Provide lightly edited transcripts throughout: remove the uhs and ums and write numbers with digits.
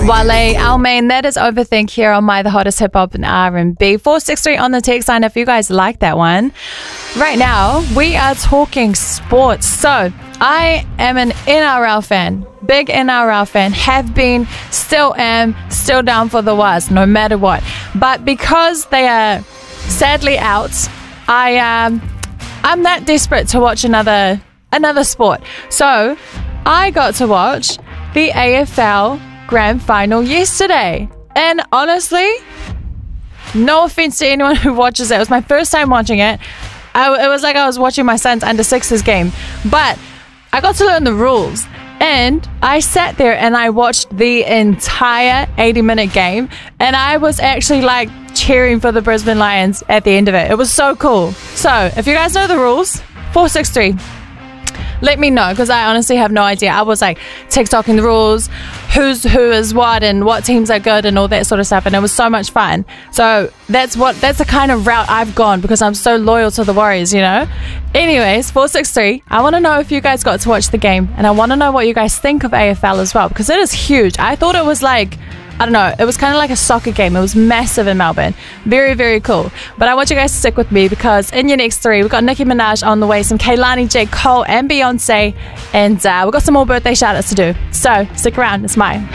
Wale, Almain, that is Overthink here on My The Hottest Hip Hop and R&B. 463 on the text line if you guys like that one. Right now, we are talking sports. So, I am an NRL fan. Big NRL fan. Have been, still am, still down for the Waz, no matter what. But because they are sadly out, I'm that desperate to watch another sport. So, I got to watch the AFL Grand Final yesterday, and honestly, no offense to anyone who watches it, it was my first time watching it. It was like I was watching my son's under-6s game, but I got to learn the rules, and I sat there and I watched the entire 80-minute game, and I was actually like cheering for the Brisbane Lions at the end of it. It was so cool. So if you guys know the rules, 463, let me know, because I honestly have no idea. I was like TikToking the rules, who is what, and what teams are good, and all that sort of stuff, and it was so much fun. So that's the kind of route I've gone, because I'm so loyal to the Warriors, you know. Anyways, 463, I want to know if you guys got to watch the game, and I want to know what you guys think of AFL as well, because it is huge. I thought it was like, I don't know, it was kind of like a soccer game. It was massive in Melbourne. Very, very cool. But I want you guys to stick with me, because in your next three, we've got Nicki Minaj on the way, some Kehlani, J. Cole, and Beyonce, and we've got some more birthday shout-outs to do. So stick around, it's mine.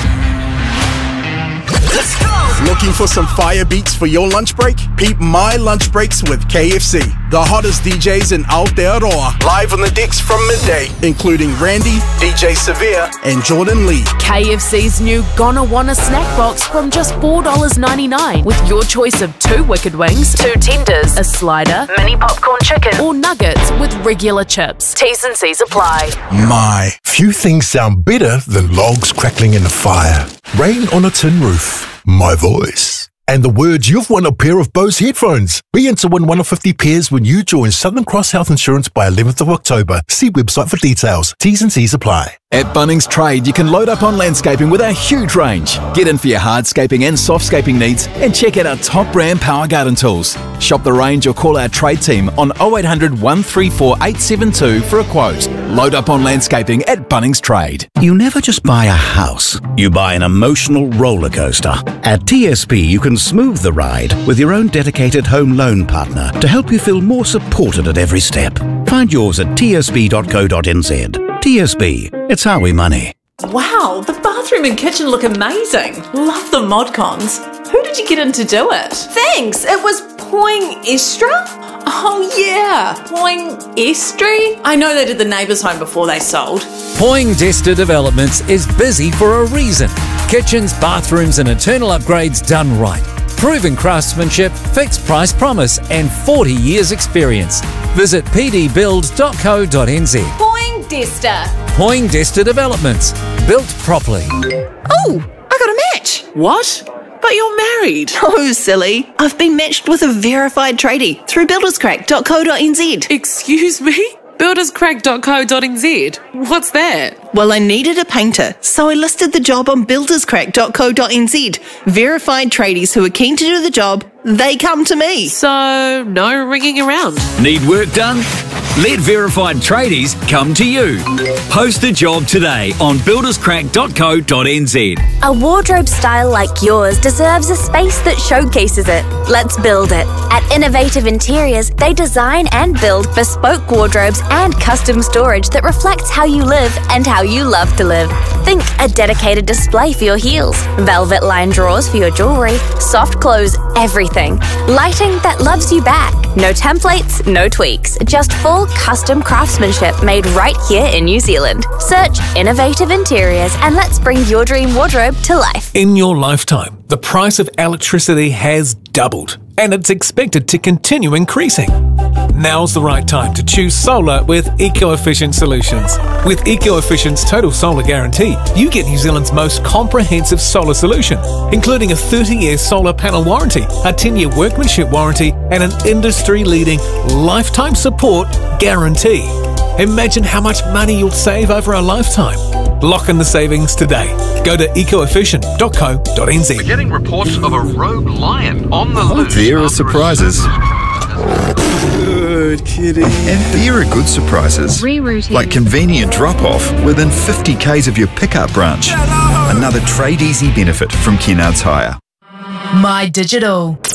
Let's go! Looking for some fire beats for your lunch break? Peep My Lunch Breaks with KFC. The hottest DJs in Aotearoa. Live on the decks from midday, including Randy, DJ Severe, and Jordan Lee. KFC's new Gonna Wanna snack box from just $4.99 with your choice of 2 wicked wings, 2 tenders, a slider, mini popcorn chicken, or nuggets with regular chips. T's and C's apply. My, few things sound better than logs crackling in a fire, rain on a tin roof, my voice, and the words you've won a pair of Bose headphones. Be in to win 1 of 50 pairs when you join Southern Cross Health Insurance by 11th of October. See website for details. T's and C's apply. At Bunnings Trade, you can load up on landscaping with our huge range. Get in for your hardscaping and softscaping needs and check out our top brand Power Garden tools. Shop the range or call our trade team on 0800 134 872 for a quote. Load up on landscaping at Bunnings Trade. You never just buy a house, you buy an emotional roller coaster. At TSP, you can smooth the ride with your own dedicated home loan partner to help you feel more supported at every step. Find yours at tsp.co.nz. TSB, it's how we money. Wow, the bathroom and kitchen look amazing. Love the mod cons. Who did you get in to do it? Thanks, it was Poing-Estra? Oh yeah, Poing-Estri? I know they did the neighbours' home before they sold. Poing-Desta Developments is busy for a reason. Kitchens, bathrooms and internal upgrades done right. Proven craftsmanship, fixed price promise and 40 years experience. Visit pdbuild.co.nz. Poing-Desta. Poing-Desta Developments. Built properly. Oh, I got a match. What? But you're married. Oh, silly. I've been matched with a verified tradie through builderscrack.co.nz. Excuse me? Builderscrack.co.nz? What's that? Well, I needed a painter, so I listed the job on builderscrack.co.nz. Verified tradies who are keen to do the job, they come to me. So, no ringing around. Need work done? Let verified tradies come to you. Post a job today on builderscrack.co.nz. A wardrobe style like yours deserves a space that showcases it. Let's build it. At Innovative Interiors, they design and build bespoke wardrobes and custom storage that reflects how you live and how you love to live. Think a dedicated display for your heels, velvet lined drawers for your jewelry, soft clothes, everything. Lighting that loves you back. No templates, no tweaks, just full custom craftsmanship made right here in New Zealand. Search Innovative Interiors and let's bring your dream wardrobe to life. In your lifetime, the price of electricity has doubled and it's expected to continue increasing. Now's the right time to choose solar with Eco-Efficient Solutions. With Eco-Efficient's Total Solar Guarantee, you get New Zealand's most comprehensive solar solution, including a 30-year solar panel warranty, a 10-year workmanship warranty, and an industry-leading lifetime support guarantee. Imagine how much money you'll save over a lifetime. Lock in the savings today. Go to ecoefficient.co.nz. We're getting reports of a rogue lion on the loose. There are surprises. Good kitty. And there are good surprises. Rerouting. Like convenient drop-off within 50 k's of your pickup branch. Another trade easy benefit from Kennards Hire. My Digital.